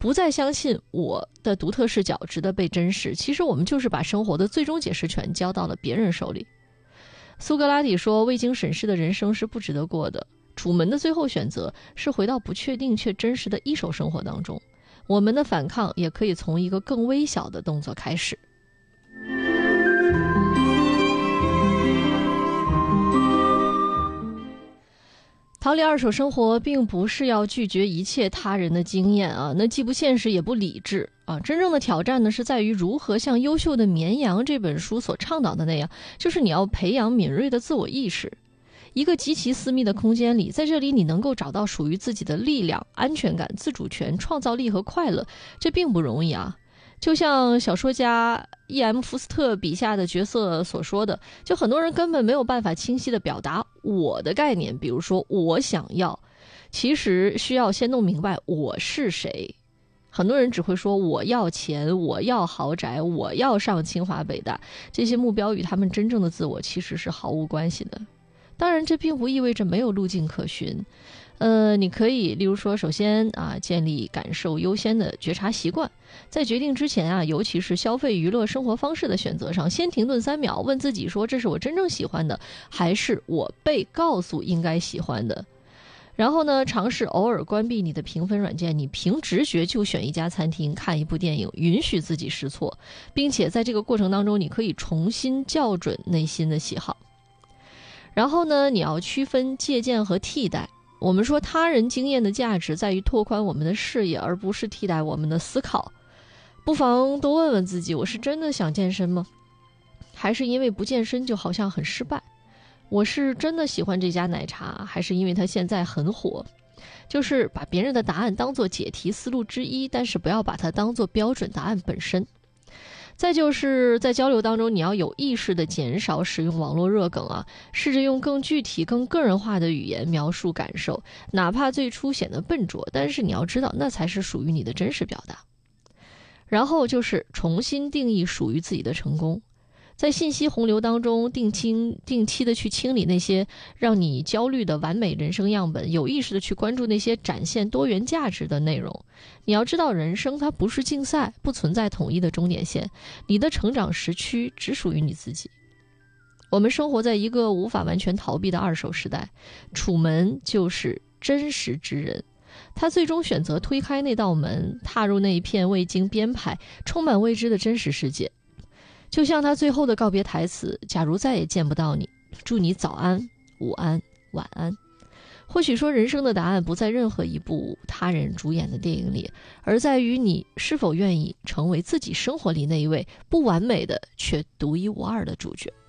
不再相信我的独特视角值得被珍视，其实我们就是把生活的最终解释权交到了别人手里。苏格拉底说，未经审视的人生是不值得过的。楚门的最后选择是回到不确定却真实的一手生活当中。我们的反抗也可以从一个更微小的动作开始。逃离二手生活并不是要拒绝一切他人的经验啊，那既不现实也不理智啊。真正的挑战呢，是在于如何像《优秀的绵羊》这本书所倡导的那样，就是你要培养敏锐的自我意识。一个极其私密的空间里，在这里你能够找到属于自己的力量、安全感、自主权、创造力和快乐，这并不容易啊。就像小说家E.M. 福斯特笔下的角色所说的，就很多人根本没有办法清晰地表达我的概念，比如说我想要，其实需要先弄明白我是谁。很多人只会说我要钱，我要豪宅，我要上清华北大，这些目标与他们真正的自我其实是毫无关系的。当然这并不意味着没有路径可循，你可以例如说首先建立感受优先的觉察习惯，在决定之前尤其是消费娱乐生活方式的选择上，先停顿3秒，问自己说这是我真正喜欢的，还是我被告诉应该喜欢的。然后呢，尝试偶尔关闭你的评分软件，你凭直觉就选一家餐厅，看一部电影，允许自己试错，并且在这个过程当中，你可以重新校准内心的喜好。然后呢，你要区分借鉴和替代。我们说他人经验的价值在于拓宽我们的视野，而不是替代我们的思考。不妨多问问自己，我是真的想健身吗？还是因为不健身就好像很失败？我是真的喜欢这家奶茶，还是因为它现在很火？就是把别人的答案当作解题思路之一，但是不要把它当作标准答案本身。再就是在交流当中，你要有意识地减少使用网络热梗试着用更具体更个人化的语言描述感受，哪怕最初显得笨拙，但是你要知道那才是属于你的真实表达。然后就是重新定义属于自己的成功，在信息洪流当中定期的去清理那些让你焦虑的完美人生样本，有意识的去关注那些展现多元价值的内容。你要知道，人生它不是竞赛，不存在统一的终点线，你的成长时区只属于你自己。我们生活在一个无法完全逃避的二手时代，楚门就是真实之人，他最终选择推开那道门，踏入那一片未经编排、充满未知的真实世界。就像他最后的告别台词，假如再也见不到你，祝你早安、午安、晚安。或许说人生的答案不在任何一部他人主演的电影里，而在于你是否愿意成为自己生活里那一位不完美的却独一无二的主角。